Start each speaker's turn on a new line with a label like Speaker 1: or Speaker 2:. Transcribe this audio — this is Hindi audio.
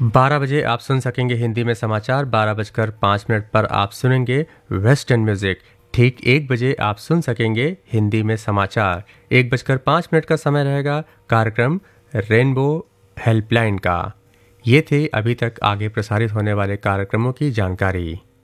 Speaker 1: 12 बजे आप सुन सकेंगे हिंदी में समाचार। 12:05 पर आप सुनेंगे वेस्टर्न म्यूजिक। ठीक 1 बजे आप सुन सकेंगे हिंदी में समाचार। 1:05 का समय रहेगा कार्यक्रम रेनबो हेल्पलाइन का। ये थे अभी तक आगे प्रसारित होने वाले कार्यक्रमों की जानकारी।